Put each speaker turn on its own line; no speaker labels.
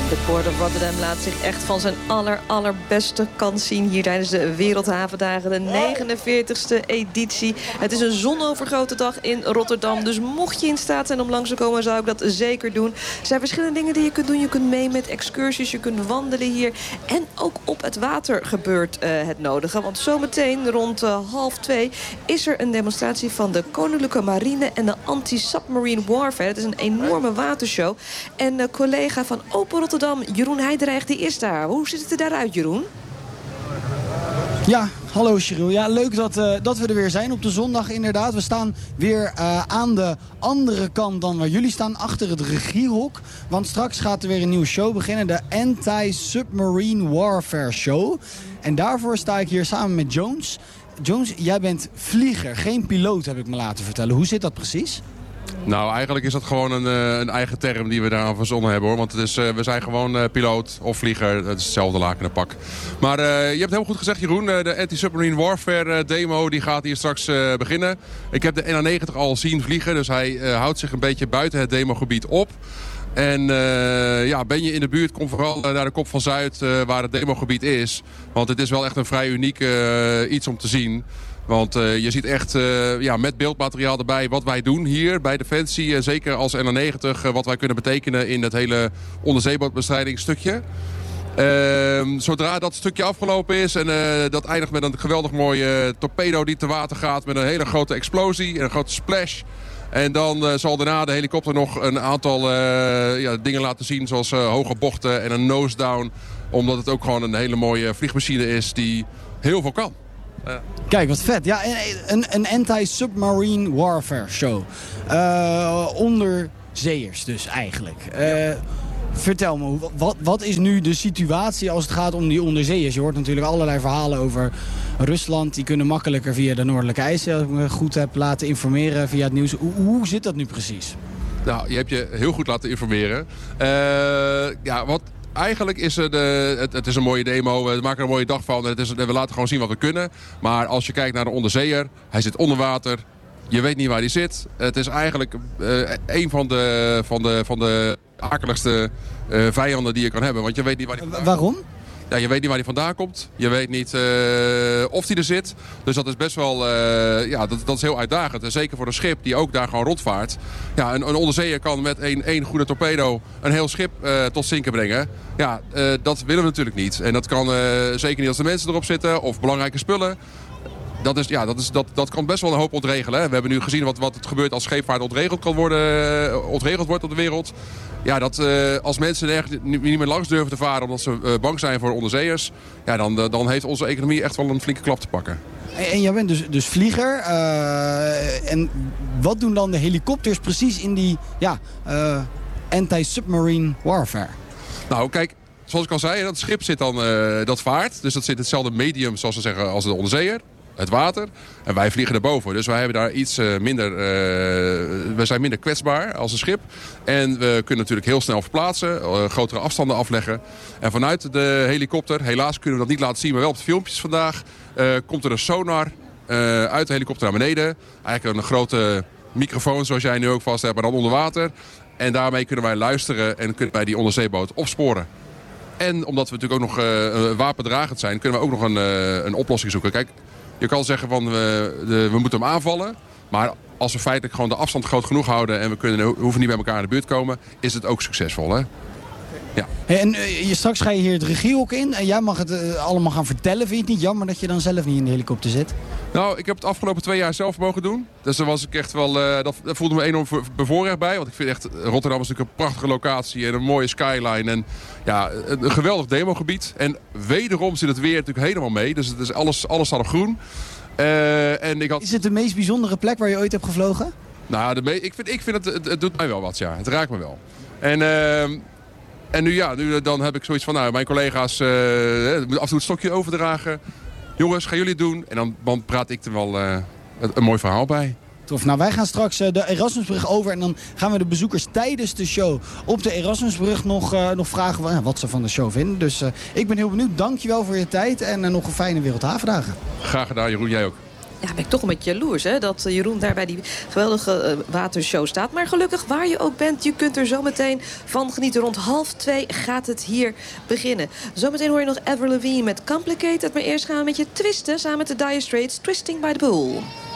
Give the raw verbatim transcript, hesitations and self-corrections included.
De Port of Rotterdam laat zich echt van zijn aller, allerbeste kant zien hier tijdens de Wereldhavendagen, de negenenveertigste editie. Het is een zonovergrote dag in Rotterdam, dus mocht je in staat zijn om langs te komen, zou ik dat zeker doen. Er zijn verschillende dingen die je kunt doen. Je kunt mee met excursies, je kunt wandelen hier. En ook op het water gebeurt uh, het nodige. Want zometeen rond uh, half twee is er een demonstratie van de Koninklijke Marine en de Anti-Submarine Warfare. Het is een enorme watershow. En de collega van Open Rotterdam, Jeroen Heidreich, die is daar. Hoe ziet het er daaruit, Jeroen?
Ja, hallo Cheryl. Ja, leuk dat, uh, dat we er weer zijn op de zondag inderdaad. We staan weer uh, aan de andere kant dan waar jullie staan, achter het regiehok. Want straks gaat er weer een nieuwe show beginnen, de Anti-Submarine Warfare Show. En daarvoor sta ik hier samen met Jones. Jones, jij bent vlieger, geen piloot heb ik me laten vertellen. Hoe zit dat precies?
Nou, eigenlijk is dat gewoon een, uh, een eigen term die we daaraan verzonnen hebben, hoor. Want het is, uh, we zijn gewoon uh, piloot of vlieger. Het is hetzelfde lakende pak. Maar uh, je hebt het heel goed gezegd, Jeroen. Uh, de Anti-Submarine Warfare uh, demo die gaat hier straks uh, beginnen. Ik heb de N A negentig al zien vliegen. Dus hij uh, houdt zich een beetje buiten het demogebied op. En uh, ja, ben je in de buurt, kom vooral uh, naar de Kop van Zuid uh, waar het demogebied is. Want het is wel echt een vrij uniek uh, iets om te zien. Want uh, je ziet echt uh, ja, met beeldmateriaal erbij wat wij doen hier bij Defensie. Uh, zeker als N A negentig, uh, wat wij kunnen betekenen in het hele onderzeebootsbestrijdingsstukje. Uh, zodra dat stukje afgelopen is en uh, dat eindigt met een geweldig mooie uh, torpedo die te water gaat met een hele grote explosie en een grote splash. En dan uh, zal daarna de helikopter nog een aantal uh, ja, dingen laten zien, zoals uh, hoge bochten en een nose down. Omdat het ook gewoon een hele mooie vliegmachine is die heel veel kan. Ja.
Kijk, wat vet. Ja, een, een Anti-Submarine Warfare Show. Uh, onderzeeërs dus eigenlijk. Uh, vertel me, wat, wat is nu de situatie als het gaat om die onderzeeërs? Je hoort natuurlijk allerlei verhalen over Rusland. Die kunnen makkelijker via de Noordelijke IJszee, als ik me goed heb laten informeren via het nieuws. Hoe, hoe zit dat nu precies?
Nou, je hebt je heel goed laten informeren. Uh, ja, wat... Eigenlijk is het, uh, het, het is een mooie demo, we maken er een mooie dag van. Het is, we laten gewoon zien wat we kunnen. Maar als je kijkt naar de onderzeeër, hij zit onder water. Je weet niet waar hij zit. Het is eigenlijk uh, een van de, van de, van de akeligste uh, vijanden die je kan hebben. Want je weet niet waar hij vandaan
Waarom?
komt. Ja, je weet niet waar hij vandaan komt. Je weet niet uh, of hij er zit. Dus dat is best wel uh, ja, dat, dat is heel uitdagend. En zeker voor een schip die ook daar gewoon rondvaart. Ja, een, een onderzeeër kan met één, één goede torpedo een heel schip uh, tot zinken brengen. Ja, uh, dat willen we natuurlijk niet. En dat kan uh, zeker niet als de mensen erop zitten of belangrijke spullen. Dat, is, ja, dat, is, dat, dat kan best wel een hoop ontregelen. Hè. We hebben nu gezien wat, wat het gebeurt als scheepvaart ontregeld, kan worden, uh, ontregeld wordt op de wereld. Ja, dat uh, als mensen er niet meer langs durven te varen omdat ze uh, bang zijn voor onderzeeërs, ja, dan, uh, dan heeft onze economie echt wel een flinke klap te pakken.
En, en jij bent dus, dus vlieger. Uh, en wat doen dan de helikopters precies in die ja, uh, anti-submarine warfare?
Nou, kijk, zoals ik al zei, dat schip zit dan, uh, dat vaart. Dus dat zit hetzelfde medium, zoals ze zeggen, als de onderzeeër. Het water. En wij vliegen erboven. Dus wij hebben daar iets uh, minder... Uh, we zijn minder kwetsbaar als een schip. En we kunnen natuurlijk heel snel verplaatsen. Uh, grotere afstanden afleggen. En vanuit de helikopter, helaas kunnen we dat niet laten zien, maar wel op de filmpjes vandaag, uh, komt er een sonar uh, uit de helikopter naar beneden. Eigenlijk een grote microfoon zoals jij nu ook vast hebt, maar dan onder water. En daarmee kunnen wij luisteren en kunnen wij die onderzeeboot opsporen. En omdat we natuurlijk ook nog uh, wapendragend zijn, kunnen we ook nog een, uh, een oplossing zoeken. Kijk, je kan zeggen van we, de, we moeten hem aanvallen. Maar als we feitelijk gewoon de afstand groot genoeg houden en we kunnen, hoeven niet bij elkaar in de buurt komen, is het ook succesvol. Hè? Ja.
Hey, en uh, je, straks ga je hier het regiehok in en jij mag het uh, allemaal gaan vertellen. Vind je het niet jammer dat je dan zelf niet in de helikopter zit?
Nou, ik heb het afgelopen twee jaar zelf mogen doen. Dus daar was ik echt wel, uh, dat, dat voelde me enorm bevoorrecht bij. Want ik vind echt, Rotterdam is natuurlijk een prachtige locatie en een mooie skyline. En ja, een, een geweldig demogebied. En wederom zit het weer natuurlijk helemaal mee. Dus het is alles, alles staat op groen. Uh, en ik had...
Is het de meest bijzondere plek waar je ooit hebt gevlogen?
Nou, de me... ik vind, ik vind het, het, het doet mij wel wat, ja. Het raakt me wel. En... Uh, En nu ja, nu, dan heb ik zoiets van, nou, mijn collega's uh, af en toe het stokje overdragen. Jongens, gaan jullie het doen? En dan, dan praat ik er wel uh, een, een mooi verhaal bij.
Tof. Nou, wij gaan straks uh, de Erasmusbrug over en dan gaan we de bezoekers tijdens de show op de Erasmusbrug nog, uh, nog vragen uh, wat ze van de show vinden. Dus uh, ik ben heel benieuwd. Dankjewel voor je tijd en uh, nog een fijne Wereldhavendagen.
Graag gedaan, Jeroen. Jij ook.
Ja, ben ik toch een beetje jaloers, hè? Dat Jeroen daar bij die geweldige uh, watershow staat. Maar gelukkig, waar je ook bent, je kunt er zometeen van genieten. Rond half twee gaat het hier beginnen. Zometeen hoor je nog Avril Lavigne met Complicated. Maar eerst gaan we met je twisten samen met de Dire Straits. Twisting by the Pool.